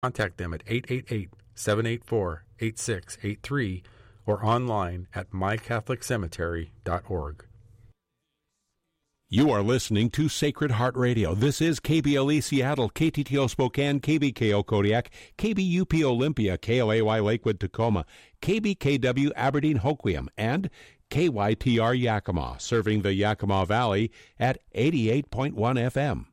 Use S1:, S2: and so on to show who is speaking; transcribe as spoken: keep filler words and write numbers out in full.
S1: Contact them at eight eight eight, seven eight four, eight six eight three or online at my catholic cemetery dot org.
S2: You are listening to Sacred Heart Radio. This is K B L E Seattle, K T T O Spokane, K B K O Kodiak, K B U P Olympia, K L A Y Lakewood Tacoma, K B K W Aberdeen Hoquiam, and K Y T R Yakima, serving the Yakima Valley at eighty-eight point one F M.